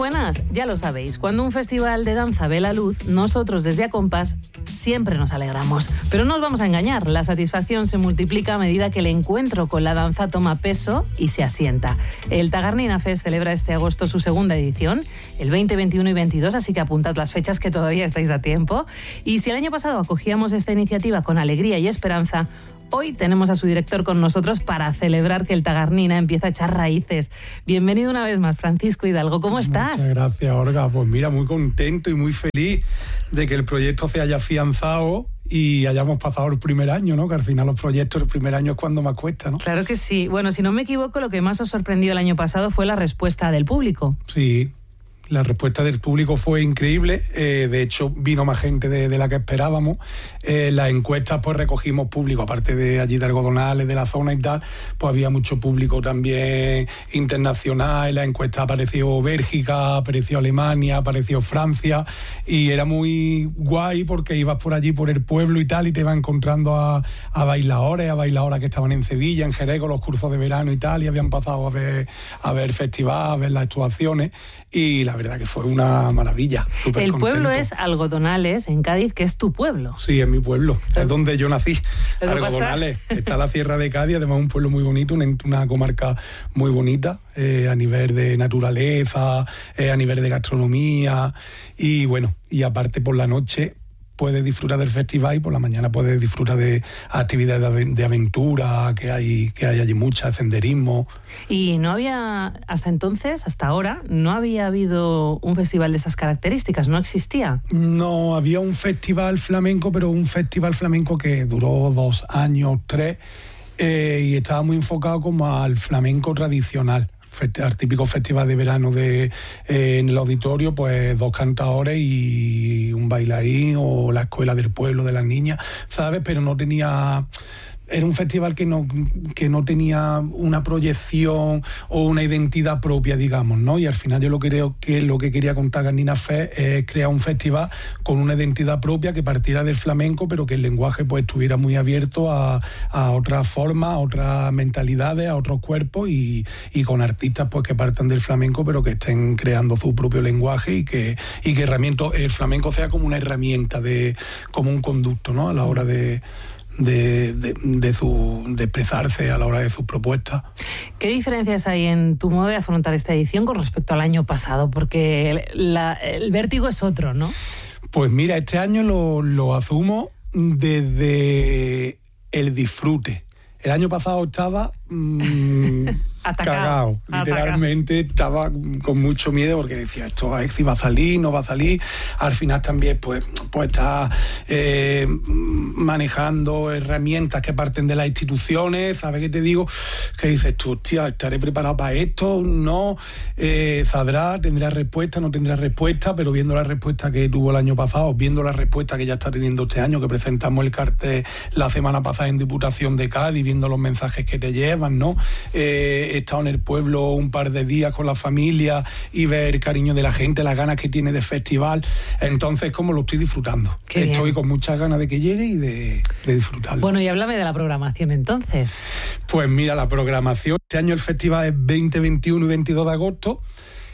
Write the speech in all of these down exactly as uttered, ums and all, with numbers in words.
buenas, ya lo sabéis, cuando un festival de danza ve la luz, nosotros desde Acompás siempre nos alegramos. Pero no os vamos a engañar, la satisfacción se multiplica a medida que el encuentro con la danza toma peso y se asienta. El Tagarnina Fest celebra este agosto su segunda edición, el veinte, veintiuno y veintidós, así que apuntad las fechas que todavía estáis a tiempo. Y si el año pasado acogíamos esta iniciativa con alegría y esperanza, hoy tenemos a su director con nosotros para celebrar que el Tagarnina empieza a echar raíces. Bienvenido una vez más, Francisco Hidalgo. ¿Cómo estás? Muchas gracias, Olga. Pues mira, muy contento y muy feliz de que el proyecto se haya afianzado y hayamos pasado el primer año, ¿no? Que al final los proyectos el primer año es cuando más cuesta, ¿no? Claro que sí. Bueno, si no me equivoco, lo que más os sorprendió el año pasado fue la respuesta del público. Sí. La respuesta del público fue increíble, eh, de hecho vino más gente de, de la que esperábamos. Eh, las encuestas pues recogimos público, aparte de allí de Algodonales, de la zona y tal, pues había mucho público también internacional. En la encuesta apareció Bélgica, apareció Alemania, apareció Francia, y era muy guay porque ibas por allí, por el pueblo y tal, y te ibas encontrando a, a bailadores, a bailadoras que estaban en Sevilla, en Jerez, con los cursos de verano y tal, y habían pasado a ver, a ver festivales, a ver las actuaciones. Y la verdad que fue una maravilla. El pueblo es Algodonales, en Cádiz, que es tu pueblo. Sí, es mi pueblo, es donde yo nací. Algodonales, está la Sierra de Cádiz, además un pueblo muy bonito, una, una comarca muy bonita, eh, a nivel de naturaleza, eh, a nivel de gastronomía, y bueno, y aparte por la noche puedes disfrutar del festival y por la mañana puedes disfrutar de actividades de aventura, que hay, que hay allí muchas, senderismo. Y no había, hasta entonces, hasta ahora, no había habido un festival de estas características, ¿no existía? No, había un festival flamenco, pero un festival flamenco que duró dos años, tres, eh, y estaba muy enfocado como al flamenco tradicional. Al típico festival de verano de eh, en el auditorio, pues dos cantadores y un bailarín, o la escuela del pueblo de las niñas, ¿sabes? Pero no tenía... Era un festival que no, que no tenía una proyección o una identidad propia, digamos, ¿no? Y al final yo lo creo que lo que quería con Tagarnina Fest es crear un festival con una identidad propia que partiera del flamenco, pero que el lenguaje pues estuviera muy abierto a, a otras formas, a otras mentalidades, a otros cuerpos, y, y con artistas pues que partan del flamenco, pero que estén creando su propio lenguaje, y que, y que herramienta, el flamenco sea como una herramienta, de, como un conducto, ¿no? A la hora de... De, de, de, su, de expresarse a la hora de sus propuestas. ¿Qué diferencias hay en tu modo de afrontar esta edición con respecto al año pasado? Porque el, la, el vértigo es otro, ¿no? Pues mira, este año lo, lo asumo desde el disfrute. El año pasado estaba mmm, cagado, literalmente estaba con mucho miedo porque decía, esto a ver si va a salir, no va a salir. Al final también pues, pues está eh, manejando herramientas que parten de las instituciones, ¿sabes qué te digo? Que dices tú, hostia, ¿estaré preparado para esto? No, eh, ¿sabrá? ¿Tendrá respuesta? ¿No tendrá respuesta? Pero viendo la respuesta que tuvo el año pasado, viendo la respuesta que ya está teniendo este año, que presentamos el cartel la semana pasada en Diputación de Cádiz, viendo los mensajes que te llevan, ¿no? Eh, he estado en el pueblo un par de días con la familia y ver el cariño de la gente, las ganas que tiene de festival. Entonces, como lo estoy disfrutando. Qué estoy bien. Con muchas ganas de que llegue y de, de disfrutarlo. Bueno, y háblame de la programación entonces. Pues mira, la programación. Este año el festival es veinte, veintiuno y veintidós de agosto.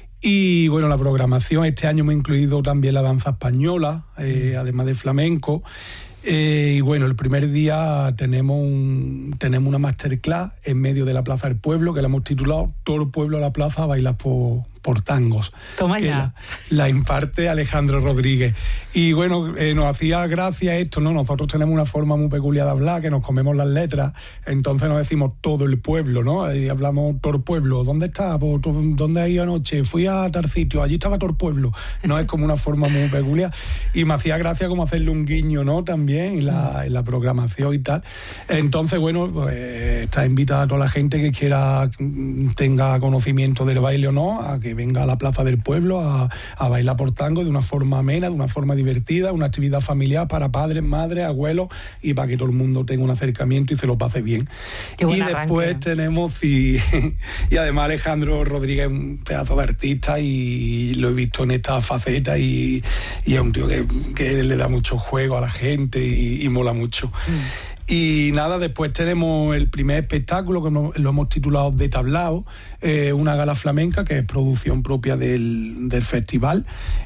Y bueno, la programación, este año hemos incluido también la danza española, eh, además de flamenco. Eh, y bueno, el primer día tenemos un, tenemos una masterclass en medio de la Plaza del Pueblo, que la hemos titulado Todo el pueblo a la plaza baila por, por tangos. Toma ya. La, la imparte Alejandro Rodríguez. Y bueno, eh, nos hacía gracia esto, ¿no? Nosotros tenemos una forma muy peculiar de hablar, que nos comemos las letras, entonces nos decimos todo el pueblo, ¿no? Y hablamos todo el pueblo. ¿Dónde está? ¿Dónde has ido anoche? Fui a tal sitio, allí estaba todo el pueblo. No, es como una forma muy peculiar. Y me hacía gracia como hacerle un guiño, ¿no? También en la, en la programación y tal. Entonces, bueno, pues está invitada a toda la gente que quiera, tenga conocimiento del baile o no, a que venga a la Plaza del Pueblo a, a bailar por tango de una forma amena, de una forma divertida, una actividad familiar para padres, madres, abuelos, y para que todo el mundo tenga un acercamiento y se lo pase bien. Qué buen y arranque. Después tenemos, y, y además Alejandro Rodríguez es un pedazo de artista, y lo he visto en esta faceta, y, y es un tío que, que le da mucho juego a la gente y, y mola mucho. Mm. Y nada, después tenemos el primer espectáculo que lo hemos titulado De Tablao, eh, una gala flamenca que es producción propia del, del festival.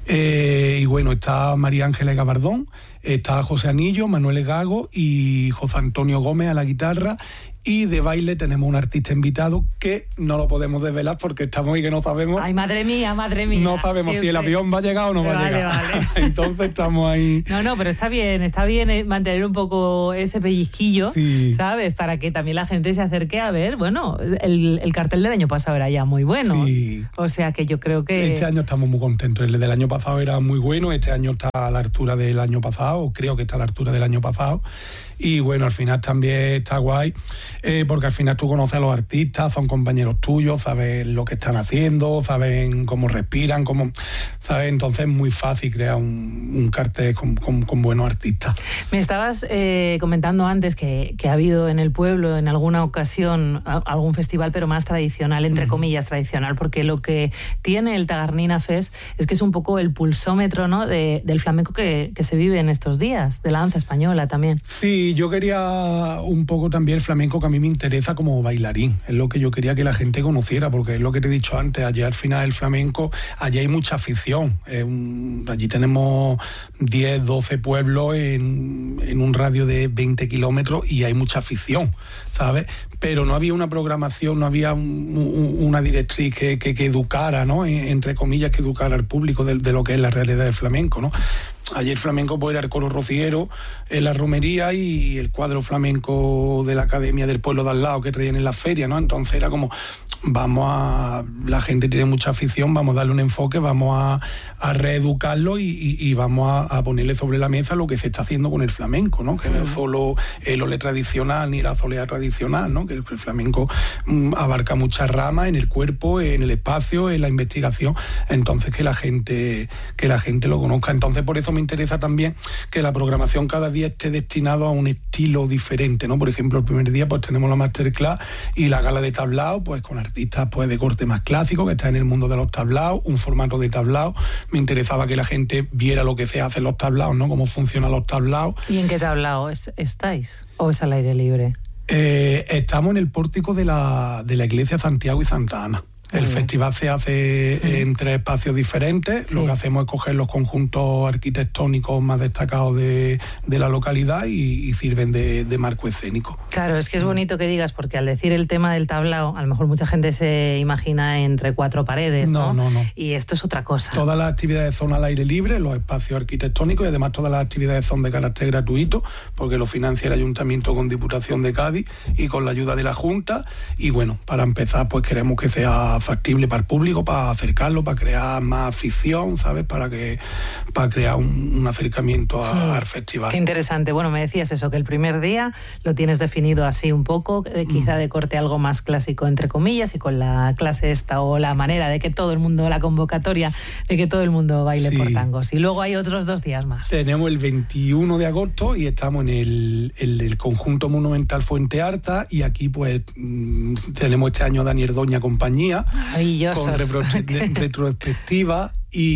Eh, y bueno, está María Ángeles Gabardón, está José Anillo, Manuel Gago y José Antonio Gómez a la guitarra. Y de baile tenemos un artista invitado que no lo podemos desvelar porque estamos ahí que no sabemos. Ay, madre mía, madre mía. No sabemos siempre si el avión va a llegar o no va vale, a llegar. Vale. Entonces estamos ahí. No, no, pero está bien, está bien mantener un poco ese pellizquillo, sí. ¿sabes? Para que también la gente se acerque a ver. Bueno, el, el cartel del año pasado era ya muy bueno. Sí. O sea que yo creo que... Este año estamos muy contentos. El del año pasado era muy bueno, este año está a la altura del año pasado, creo que está a la altura del año pasado. Y bueno, al final también está guay, eh, porque al final tú conoces a los artistas, son compañeros tuyos, sabes lo que están haciendo, saben cómo respiran, cómo, ¿sabes? Entonces es muy fácil crear un, un cartel con, con, con buenos artistas. Me estabas eh, comentando antes que, que ha habido en el pueblo en alguna ocasión algún festival, pero más tradicional, entre uh-huh. comillas tradicional, porque lo que tiene el Tagarnina Fest es que es un poco el pulsómetro, ¿no?, de, del flamenco que, que se vive en estos días, de la danza española también. Sí. Yo quería un poco también el flamenco que a mí me interesa como bailarín, es lo que yo quería que la gente conociera, porque es lo que te he dicho antes, allí al final el flamenco, allí hay mucha afición, eh, un, allí tenemos diez, doce pueblos en, en un radio de veinte kilómetros y hay mucha afición, ¿sabes? Pero no había una programación, no había un, un, una directriz que, que, que educara, ¿no?, entre comillas, que educara al público de, de lo que es la realidad del flamenco, ¿no? Ayer el flamenco pues, era el coro rociero en la romería y el cuadro flamenco de la Academia del Pueblo de al lado que traían en la feria, ¿no? Entonces era como, vamos a... La gente tiene mucha afición, vamos a darle un enfoque, vamos a, a reeducarlo y, y, y vamos a, a ponerle sobre la mesa lo que se está haciendo con el flamenco, ¿no? Que no es solo el ole tradicional ni la azolea tradicional, ¿no? Que el flamenco mm, abarca muchas ramas en el cuerpo, en el espacio, en la investigación. Entonces que la gente, que la gente lo conozca. Entonces por eso me interesa también que la programación cada día esté destinado a un estilo diferente, ¿no? Por ejemplo, el primer día pues tenemos la masterclass y la gala de tablao, pues con artistas pues de corte más clásico, que está en el mundo de los tablaos, un formato de tablao. Me interesaba que la gente viera lo que se hace en los tablaos, ¿no? Cómo funcionan los tablaos. ¿Y en qué tablao es, estáis? ¿O es al aire libre? Eh, estamos en el pórtico de la, de la iglesia Santiago y Santa Ana. El Muy festival bien. se hace sí. en tres espacios diferentes. Sí. Lo que hacemos es coger los conjuntos arquitectónicos más destacados de, de la localidad y, y sirven de, de marco escénico. Claro, es que es bonito que digas, porque al decir el tema del tablao, a lo mejor mucha gente se imagina entre cuatro paredes, ¿no? No, no, no. Y esto es otra cosa. Todas las actividades son al aire libre, los espacios arquitectónicos, y además todas las actividades son de carácter gratuito, porque lo financia el Ayuntamiento con Diputación de Cádiz y con la ayuda de la Junta. Y bueno, para empezar, pues queremos que sea factible para el público, para acercarlo, para crear más afición, ¿sabes? Para que para crear un, un acercamiento a, sí. al festival. Qué interesante. Bueno, me decías eso, que el primer día lo tienes definido así un poco, eh, quizá de corte algo más clásico, entre comillas, y con la clase esta o la manera de que todo el mundo, la convocatoria, de que todo el mundo baile sí. por tangos. Y luego hay otros dos días más. Tenemos el veintiuno de agosto y estamos en el, el, el conjunto monumental Fuente Arta, y aquí pues mmm, tenemos este año Daniel Doña compañía. Ay, con repro- retrospectiva,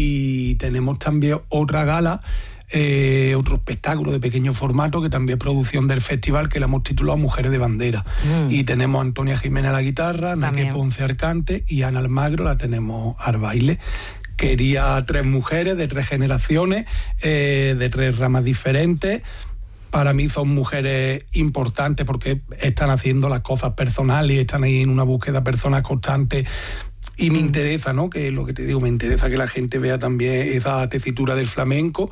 y tenemos también otra gala, eh, otro espectáculo de pequeño formato que también es producción del festival, que la hemos titulado Mujeres de Bandera. Mm. Y tenemos a Antonia Jiménez a la guitarra, Naque Ponce al cante y Ana Almagro la tenemos al baile. Quería tres mujeres de tres generaciones, eh, de tres ramas diferentes. Para mí son mujeres importantes porque están haciendo las cosas personales y están ahí en una búsqueda personal constante. Y me interesa, ¿no? Que es lo que te digo, me interesa que la gente vea también esa tesitura del flamenco.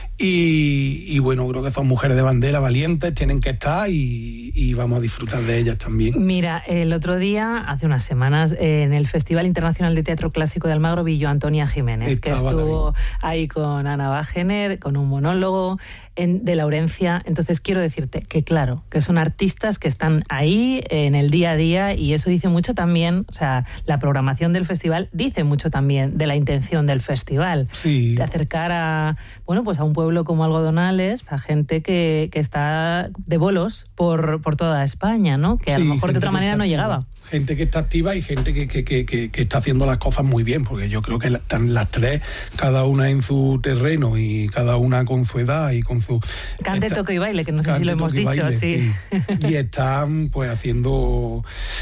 Y, y bueno, creo que son mujeres de bandera valientes, tienen que estar y, y vamos a disfrutar de ellas también. Mira, el otro día, hace unas semanas, en el Festival Internacional de Teatro Clásico de Almagro, vi yo a Antonia Jiménez, Estaba que estuvo ahí con Ana Wagener, con un monólogo en, de Laurencia. Entonces quiero decirte que claro, que son artistas que están ahí en el día a día, y eso dice mucho también, o sea, la programación del festival dice mucho también de la intención del festival. Sí. De acercar a, bueno, pues a un pueblo como Algodonales, a gente que, que está de bolos por, por toda España, ¿no? Que a sí, lo mejor de otra manera no activa. llegaba. Gente que está activa y gente que, que, que, que, que está haciendo las cosas muy bien, porque yo creo que están las tres, cada una en su terreno y cada una con su edad y con su... Cante, está, toque y baile, que no sé cante, si lo hemos dicho, baile, sí. sí. Y están pues haciendo...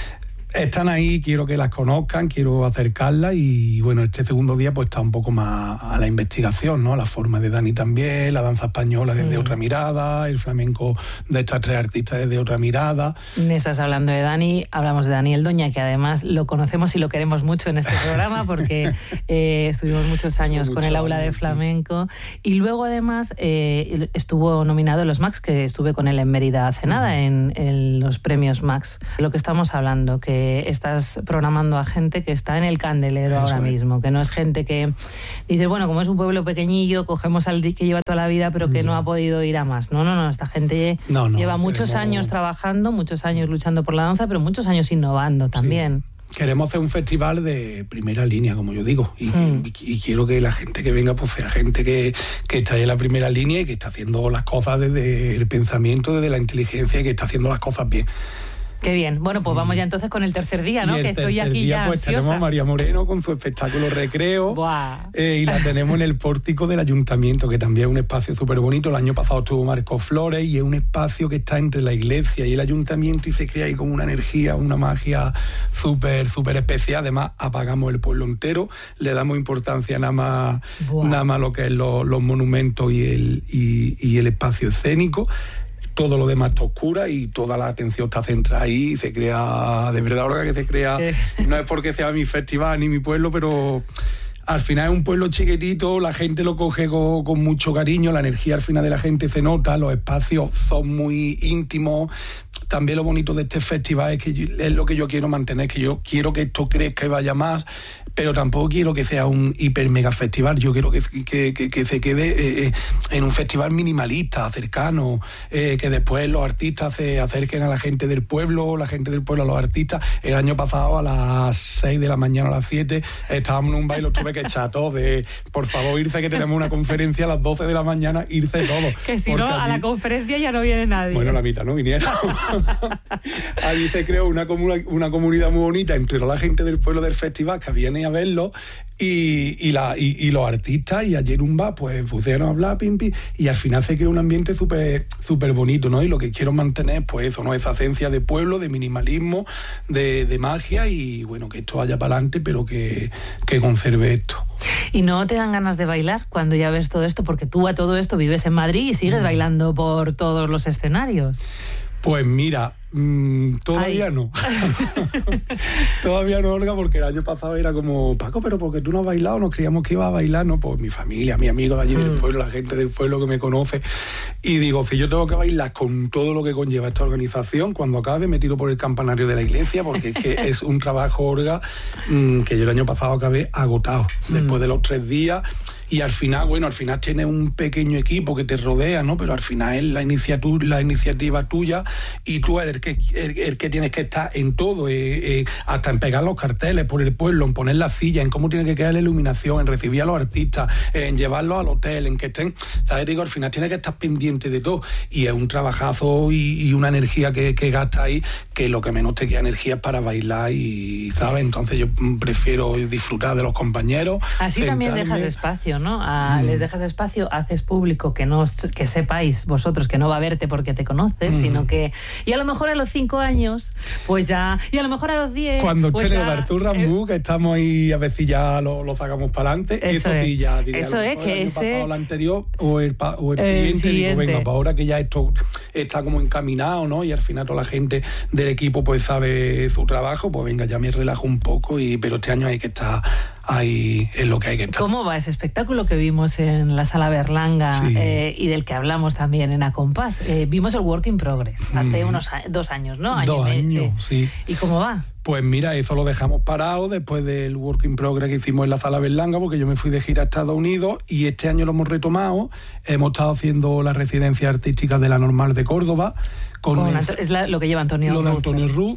Están ahí, quiero que las conozcan, quiero acercarlas y bueno, este segundo día pues está un poco más a la investigación, ¿no? La forma de Dani también, la danza española desde mm. otra mirada, el flamenco de estas tres artistas desde otra mirada. Me estás hablando de Dani, hablamos de Daniel Doña, que además lo conocemos y lo queremos mucho en este programa porque eh, estuvimos muchos años Mucho con el aula de flamenco y luego además eh, estuvo nominado en los Max, que estuve con él en Mérida hace nada, mm. en, en los premios Max. Lo que estamos hablando, que estás programando a gente que está en el candelero Eso ahora es. mismo, que no es gente que dice, bueno, como es un pueblo pequeñillo, cogemos al que lleva toda la vida pero que no, no ha podido ir a más. No, no, no, esta gente no, no, lleva muchos queremos... años trabajando, muchos años luchando por la danza, pero muchos años innovando también. Sí. Queremos hacer un festival de primera línea, como yo digo, y, hmm. y, y quiero que la gente que venga pues sea gente que, que está en la primera línea y que está haciendo las cosas desde el pensamiento, desde la inteligencia y que está haciendo las cosas bien. Qué bien. Bueno, pues vamos ya entonces con el tercer día, ¿no? Que estoy aquí día, ya pues ansiosa. Tenemos a María Moreno con su espectáculo Recreo. eh, y la tenemos en el pórtico del ayuntamiento, que también es un espacio súper bonito. El año pasado estuvo Marcos Flores y es un espacio que está entre la iglesia y el ayuntamiento y se crea ahí como una energía, una magia súper, súper especial. Además, apagamos el pueblo entero, le damos importancia nada más, nada más a lo que es lo, los monumentos y el, y, y el espacio escénico. Todo lo demás está oscura y toda la atención está centrada ahí y se crea, de verdad, ahora que se crea, no es porque sea mi festival ni mi pueblo, pero al final es un pueblo chiquitito, la gente lo coge con, con mucho cariño, la energía al final de la gente se nota, los espacios son muy íntimos. También lo bonito de este festival es que yo, es lo que yo quiero mantener, que yo quiero que esto crezca y vaya más, pero tampoco quiero que sea un hiper mega festival. Yo quiero que, que, que, que se quede eh, en un festival minimalista, cercano, eh, que después los artistas se acerquen a la gente del pueblo, la gente del pueblo a los artistas. El año pasado a las seis de la mañana, a las siete, estábamos en un baile, los tuve que echar todos de, por favor, irse, que tenemos una conferencia a las doce de la mañana, irse todos. Que si no, a allí, la conferencia ya no viene nadie. Bueno, la mitad no vinieron. Allí se creó una, comuna, una comunidad muy bonita entre la gente del pueblo del festival que viene a verlo y, y, la, y, y los artistas, y ayer un bar pues pusieron a hablar, pim, pim, y al final se creó un ambiente súper súper bonito, ¿no? Y lo que quiero mantener pues eso, ¿no? Esa esencia de pueblo, de minimalismo, de, de magia y bueno, que esto vaya para adelante, pero que, que conserve esto. ¿Y no te dan ganas de bailar cuando ya ves todo esto? Porque tú a todo esto vives en Madrid y sigues mm. bailando por todos los escenarios. Pues mira, mmm, todavía Ay. no. Todavía no, Olga, porque el año pasado era como, Paco, pero porque tú no has bailado, nos creíamos que ibas a bailar, ¿no? Pues mi familia, mi amigo de allí mm. del pueblo, la gente del pueblo que me conoce. Y digo, si yo tengo que bailar con todo lo que conlleva esta organización, cuando acabe me tiro por el campanario de la iglesia, porque es que es un trabajo, Olga, mmm, que yo el año pasado acabé agotado. Mm. Después de los tres días... Y al final, bueno, al final tienes un pequeño equipo que te rodea, ¿no? Pero al final es la iniciativa, la iniciativa tuya y tú eres el que, el, el que tienes que estar en todo, eh, eh, hasta en pegar los carteles por el pueblo, en poner las sillas, en cómo tiene que quedar la iluminación, en recibir a los artistas, en llevarlos al hotel, en que estén... ¿Sabes? Digo, al final tienes que estar pendiente de todo. Y es un trabajazo y, y una energía que, que gasta ahí, que lo que menos te queda energía es para bailar y, ¿sabes? Entonces yo prefiero disfrutar de los compañeros. Así sentarme. También dejas espacio, ¿no? A, mm. Les dejas espacio, haces público que no que sepáis vosotros que no va a verte porque te conoces, mm. sino que... Y a lo mejor a los cinco años, pues ya... Y a lo mejor a los diez... Cuando pues esté en el Artur Rambú, eh, que estamos ahí, a ver si ya lo, lo sacamos para adelante. Eso, eso es. Sí, ya diría, eso es, que el ese... pasado, el anterior o el, o el, el siguiente, siguiente. Digo, venga, para ahora que ya esto está como encaminado, ¿no? Y al final toda la gente del equipo pues sabe su trabajo, pues venga, ya me relajo un poco, y pero este año hay que estar... ahí es lo que hay que estar. ¿Cómo va ese espectáculo que vimos en la Sala Berlanga sí. eh, y del que hablamos también en Acompás? Eh, vimos el Work in Progress hace mm. unos a- dos años, ¿no? Año dos años, sí. ¿Y cómo va? Pues mira, eso lo dejamos parado después del Work in Progress que hicimos en la Sala Berlanga, porque yo me fui de gira a Estados Unidos y este año lo hemos retomado. Hemos estado haciendo la residencia artística de la Normal de Córdoba. Con con Anto- es la, lo que lleva Antonio Lo Ruth. de Antonio Ruth.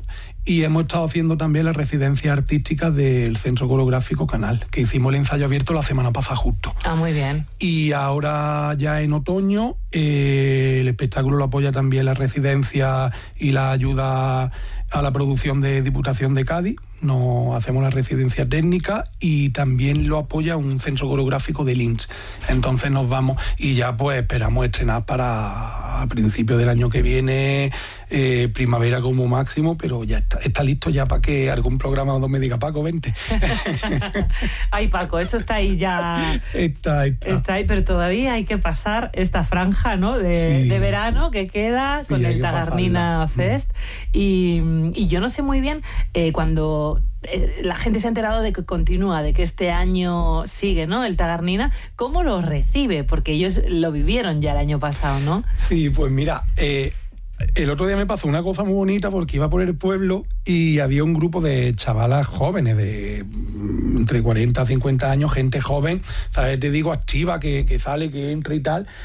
y hemos estado haciendo también las residencias artísticas del Centro Coreográfico Canal, que hicimos el ensayo abierto la semana pasada justo. Ah, muy bien. Y ahora ya en otoño eh, el espectáculo lo apoya también la residencia y la ayuda a la producción de Diputación de Cádiz. Nos hacemos la residencia técnica y también lo apoya un centro coreográfico de Linz. Entonces nos vamos y ya pues esperamos estrenar para a principios del año que viene, eh, primavera como máximo, pero ya está, está listo ya para que algún programa o dos me diga, Paco, vente. Ay, Paco, eso está ahí ya. Está, está. Está ahí, pero todavía hay que pasar esta franja, ¿no? De, Sí. de verano que queda Sí, con hay el que Tagarnina pasarla. Fest. Y, y yo no sé muy bien eh, cuando eh, la gente se ha enterado de que continúa, de que este año sigue, ¿no? El Tagarnina, ¿cómo lo recibe? Porque ellos lo vivieron ya el año pasado, ¿no? Sí, pues mira, eh, el otro día me pasó una cosa muy bonita porque iba por el pueblo y había un grupo de chavalas jóvenes de mm, entre cuarenta a cincuenta años, gente joven, ¿sabes? Te digo, activa, que, que sale, que entra y tal.